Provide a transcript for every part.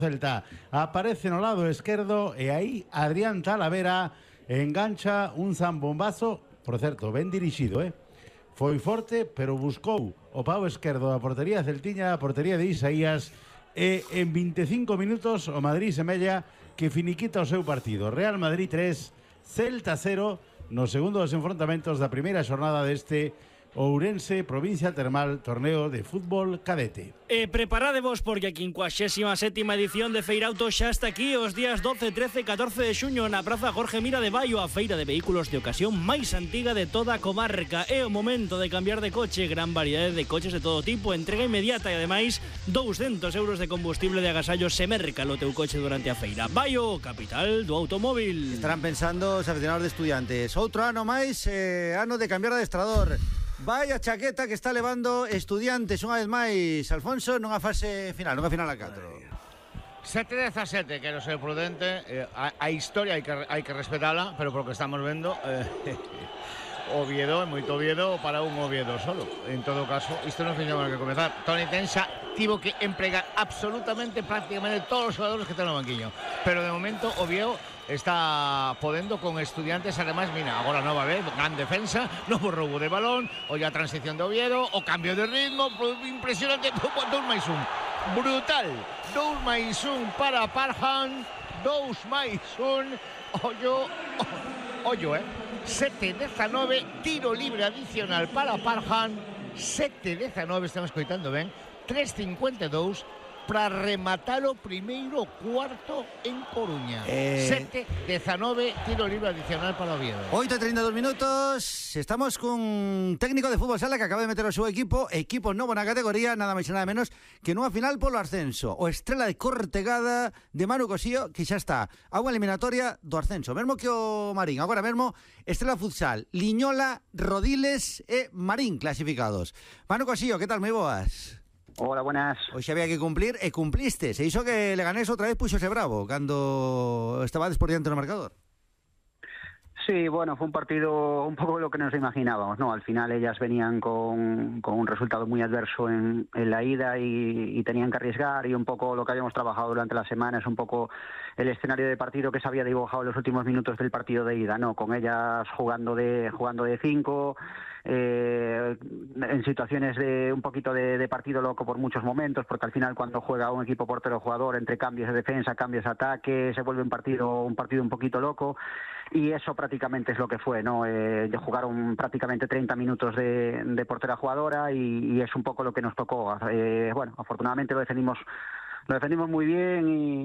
Celta aparece no lado esquerdo e aí Adrián Talavera engancha un zambombazo, por certo, ben dirixido, foi forte, pero buscou o pau esquerdo da portería celtiña, a portería de Isaías, e en 25 minutos o Madrid semella que finiquita o seu partido. Real Madrid 3, Celta 0, no segundo dos enfrontamentos da primeira xornada deste Ourense Provincia Termal Torneo de Fútbol Cadete. Preparadevos porque a 57ª edición de Feirauto xa está aquí os días 12, 13 e 14 de xuño na Praza Jorge Mira de Baio, a feira de vehículos de ocasión máis antiga de toda a comarca. É o momento de cambiar de coche, gran variedade de coches de todo tipo, entrega inmediata e ademais 200 euros de combustible de agasallo se merca o teu coche durante a feira. Baio, capital do automóvil. Estarán pensando os aficionados de Estudiantes, outro ano máis, ano de cambiar de adestrador. Vai a chaqueta que está levando Estudiantes unha vez máis, Alfonso, nunha fase final, nunha final a 4. 7-17, quero ser prudente. A historia hai que respetala, pero por lo que estamos vendo, Oviedo, é moito Oviedo para un Oviedo solo. En todo caso, isto non fiñamos que comezar. Toni Tensa tivo que empregar absolutamente, prácticamente todos os xogadores que están no banquiño. Pero de momento Oviedo está podendo con Estudiantes. Además, mira, agora non va a haber gran defensa, novo roubo de balón, o a transición de Oviedo, o cambio de ritmo, impresionante, 2+1, brutal, 2+1 para Parham, 2+1, ollo, 7-19, tiro libre adicional para Parham, 7-19, estamos coitando ben, 3-52, para rematar o primeiro cuarto en Coruña. 7-19, tiro libre adicional para Oviedo. 8:32 minutos. Estamos cun técnico de fútbol sala que acaba de meter o seu equipo novo na categoría, nada máis e nada menos que nunha final polo ascenso. O Estrela de Cortegada de Manu Cosío, que xa está a unha eliminatoria do ascenso. Mesmo que o Marín. Agora mesmo Estrela Futsal, Liñola, Rodiles e Marín clasificados. Manu Cosío, que tal? Moi boas. Hola, buenas. Hoxe había que cumplir e cumpliste. Se hizo que Leganés outra vez puxose bravo cando estabades por diante no marcador. Sí, bueno, fue un partido un poco lo que nos imaginábamos, ¿no? Al final ellas venían con un resultado muy adverso en la ida y tenían que arriesgar, y un poco lo que habíamos trabajado durante la semana es un poco el escenario de partido que se había dibujado en los últimos minutos del partido de ida, ¿no? Con ellas jugando de 5, en situaciones de un poquito de partido loco por muchos momentos, porque al final cuando juega un equipo portero-jugador entre cambios de defensa, cambios de ataque, se vuelve un partido un poquito loco, y eso prácticamente es lo que fue, ¿no? Jugaron prácticamente 30 minutos de portera-jugadora y es un poco lo que nos tocó. Bueno, afortunadamente lo defendimos muy bien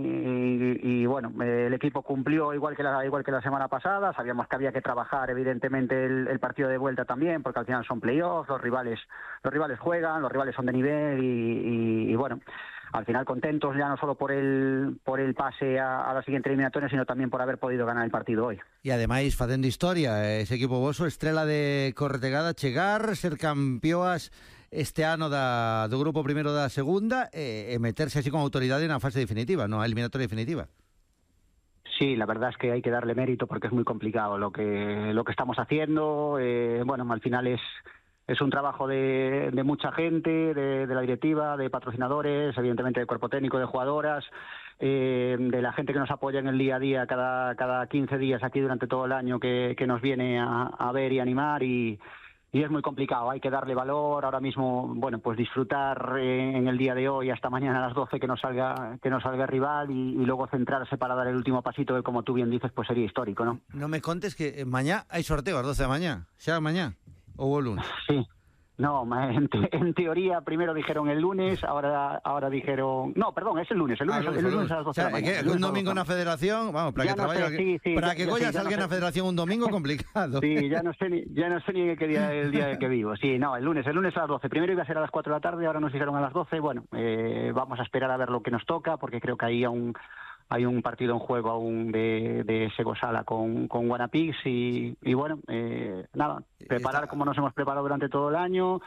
y bueno, el equipo cumplió igual que la semana pasada. Sabíamos que había que trabajar evidentemente el partido de vuelta también, porque al final son playoffs, los rivales juegan, los rivales son de nivel y bueno, al final contentos ya no solo por el pase a la siguiente eliminatoria, sino también por haber podido ganar el partido hoy. E ademais facendo historia, ese equipo voso, Estrela de Cortegada, chegar, ser campeoas este ano do grupo primeiro da segunda e meterse así con autoridade na fase definitiva, no, a eliminatoria definitiva. Sí, la verdad es que hay que darle mérito porque es muy complicado lo que estamos haciendo. Bueno, al final es un trabajo de mucha gente, de la directiva, de patrocinadores, evidentemente de cuerpo técnico, de jugadoras, de la gente que nos apoya en el día a día cada 15 días aquí durante todo el año, que nos viene a ver y animar, y es muy complicado. Hay que darle valor ahora mismo, bueno, pues disfrutar en el día de hoy hasta mañana a las 12 que nos salga rival y luego centrarse para dar el último pasito que, como tú bien dices, pues sería histórico, ¿no? No me contes que mañá hai sorteo ás 12 da mañá, xa mañá ou o lunes. Sí. No, en teoría primero dijeron el lunes, ahora dijeron... No, perdón, es el lunes a las 12 de la mañana. O sea, que un domingo na federación, vamos, para que traballe... Para que collas alguén na federación un domingo, complicado. Sí, ya no sé ni en qué día el día que vivo. Sí, no, el lunes a las 12. Primero iba a ser a las 4 de la tarde, ahora nos dijeron a las 12. Bueno, vamos a esperar a ver lo que nos toca, porque creo que ahí hay un partido en juego aún de Segosala con Guanapigs y bueno, nada, preparar como nos hemos preparado durante todo el año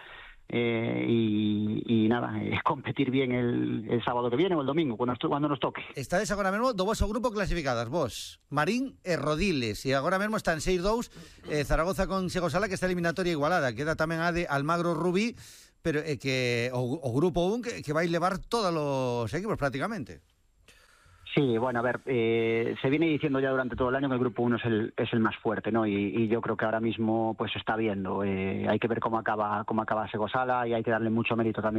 y nada, competir bien el sábado que viene o el domingo, cuando nos toque. Estades agora mesmo do vosso grupo clasificadas, vos, Marín e Rodiles, e agora mesmo están 6-2, Zaragoza con Segosala, que está eliminatoria igualada, queda tamén a de Almagro Rubí, pero que o grupo 1 que vai levar todos os equipos prácticamente. Sí, bueno, a ver, se viene diciendo ya durante todo el año que el Grupo 1 es el más fuerte, ¿no? Y yo creo que ahora mismo pues se está viendo. Hay que ver cómo acaba Segosala y hay que darle mucho mérito también